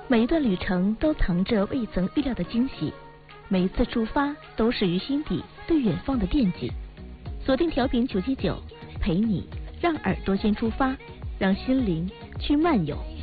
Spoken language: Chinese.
每一段旅程都藏着未曾预料的惊喜，每一次出发都始于心底对远方的惦记。锁定调频979，陪你让耳朵先出发，让心灵去漫游。